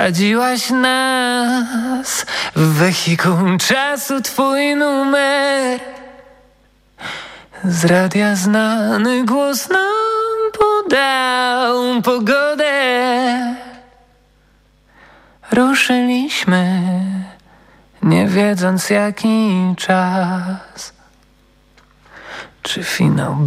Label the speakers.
Speaker 1: wprowadziłaś nas w wehikuł czasu, twój numer. Z radia znany głos nam podał pogodę. Ruszyliśmy, nie wiedząc jaki czas. Czy finał